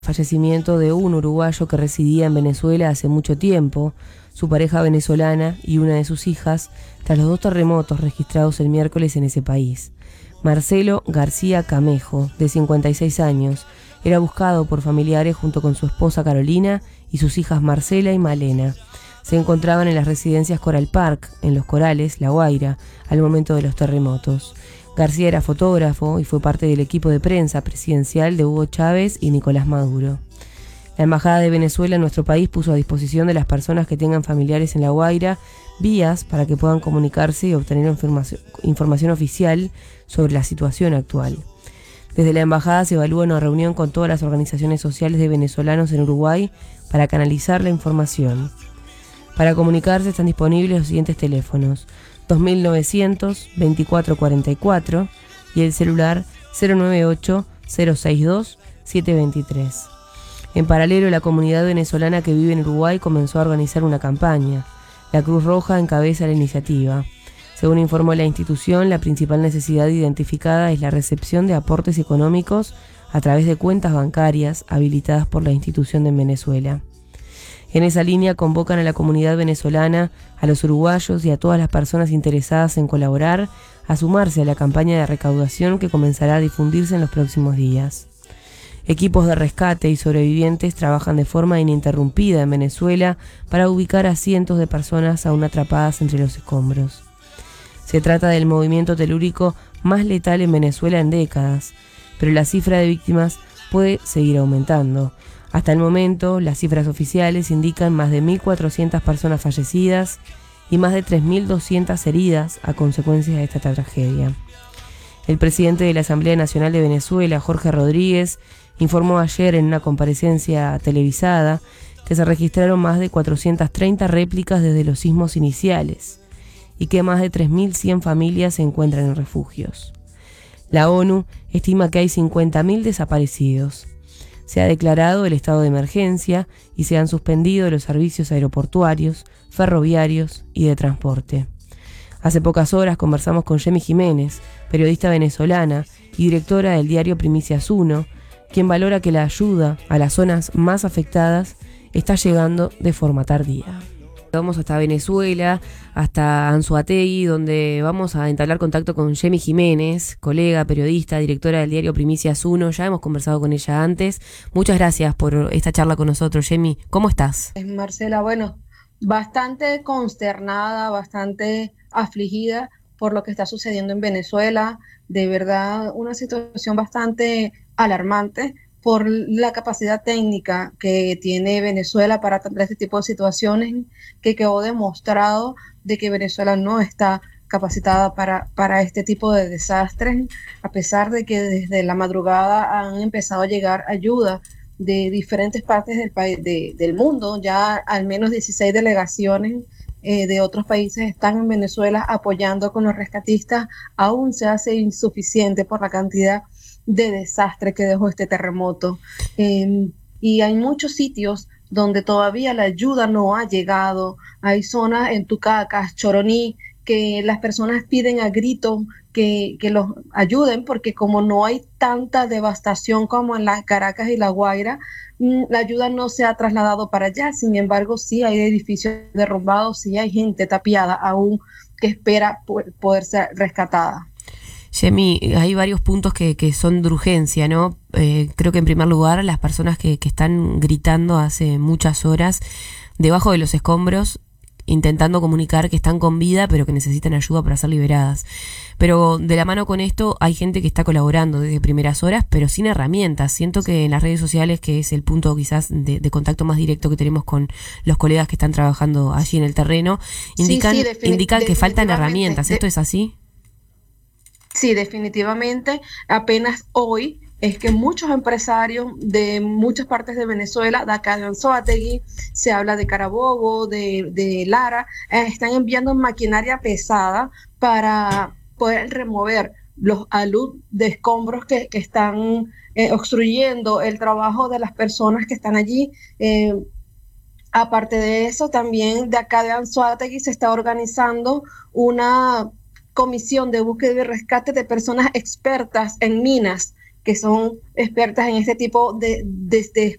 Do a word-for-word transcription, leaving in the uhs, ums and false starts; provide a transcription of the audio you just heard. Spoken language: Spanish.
Fallecimiento de un uruguayo que residía en Venezuela hace mucho tiempo, su pareja venezolana y una de sus hijas, tras los dos terremotos registrados el miércoles en ese país. Marcelo García Camejo, de cincuenta y seis años, era buscado por familiares junto con su esposa Carolina y sus hijas Marcela y Malena. Se encontraban en las residencias Coral Park, en Los Corales, La Guaira, al momento de los terremotos. García era fotógrafo y fue parte del equipo de prensa presidencial de Hugo Chávez y Nicolás Maduro. La Embajada de Venezuela en nuestro país puso a disposición de las personas que tengan familiares en La Guaira vías para que puedan comunicarse y obtener información, información oficial sobre la situación actual. Desde la Embajada se evalúa una reunión con todas las organizaciones sociales de venezolanos en Uruguay para canalizar la información. Para comunicarse están disponibles los siguientes teléfonos: dos mil novecientos veinticuatro cuarenta y cuatro y el celular cero nueve ocho cero seis dos siete dos tres. En paralelo, la comunidad venezolana que vive en Uruguay comenzó a organizar una campaña. La Cruz Roja encabeza la iniciativa. Según informó la institución, la principal necesidad identificada es la recepción de aportes económicos a través de cuentas bancarias habilitadas por la institución de Venezuela. En esa línea convocan a la comunidad venezolana, a los uruguayos y a todas las personas interesadas en colaborar a sumarse a la campaña de recaudación que comenzará a difundirse en los próximos días. Equipos de rescate y sobrevivientes trabajan de forma ininterrumpida en Venezuela para ubicar a cientos de personas aún atrapadas entre los escombros. Se trata del movimiento telúrico más letal en Venezuela en décadas, pero la cifra de víctimas puede seguir aumentando. Hasta el momento, las cifras oficiales indican más de mil cuatrocientas personas fallecidas y más de tres mil doscientas heridas a consecuencia de esta tragedia. El presidente de la Asamblea Nacional de Venezuela, Jorge Rodríguez, informó ayer en una comparecencia televisada que se registraron más de cuatrocientas treinta réplicas desde los sismos iniciales y que más de tres mil cien familias se encuentran en refugios. La ONU estima que hay cincuenta mil desaparecidos. Se ha declarado el estado de emergencia y se han suspendido los servicios aeroportuarios, ferroviarios y de transporte. Hace pocas horas conversamos con Yemi Jiménez, periodista venezolana y directora del diario Primicias uno, quien valora que la ayuda a las zonas más afectadas está llegando de forma tardía. Vamos hasta Venezuela, hasta Anzoátegui, donde vamos a entablar contacto con Yemi Jiménez, colega, periodista, directora del diario Primicias uno. Ya hemos conversado con ella antes. Muchas gracias por esta charla con nosotros, Yemi. ¿Cómo estás? Marcela, bueno, bastante consternada, bastante afligida por lo que está sucediendo en Venezuela. De verdad, una situación bastante alarmante por la capacidad técnica que tiene Venezuela para atender este tipo de situaciones, que quedó demostrado de que Venezuela no está capacitada para, para este tipo de desastres, a pesar de que desde la madrugada han empezado a llegar ayuda de diferentes partes del, país, de, del mundo. Ya al menos dieciséis delegaciones eh, de otros países están en Venezuela apoyando con los rescatistas. Aún se hace insuficiente por la cantidad de desastre que dejó este terremoto. Eh, y hay muchos sitios donde todavía la ayuda no ha llegado. Hay zonas en Tucacas, Choroní, que las personas piden a grito que, que los ayuden, porque como no hay tanta devastación como en las Caracas y La Guaira, la ayuda no se ha trasladado para allá. Sin embargo, sí hay edificios derrumbados, sí hay gente tapiada aún que espera poder ser rescatada. Yemi, hay varios puntos que, que son de urgencia, ¿no? Eh, creo que en primer lugar las personas que, que están gritando hace muchas horas debajo de los escombros, intentando comunicar que están con vida pero que necesitan ayuda para ser liberadas. Pero de la mano con esto hay gente que está colaborando desde primeras horas pero sin herramientas. Siento que en las redes sociales, que es el punto quizás de, de contacto más directo que tenemos con los colegas que están trabajando allí en el terreno, indican, sí, sí, defini- indican que faltan herramientas. ¿Esto es así? Sí, definitivamente. Apenas hoy es que muchos empresarios de muchas partes de Venezuela, de acá de Anzoátegui, se habla de Carabobo, de, de Lara, eh, están enviando maquinaria pesada para poder remover los alud de escombros que, que están eh, obstruyendo el trabajo de las personas que están allí. Eh, aparte de eso, también de acá de Anzoátegui se está organizando una comisión de búsqueda y rescate de personas expertas en minas que son expertas en este tipo de, de, de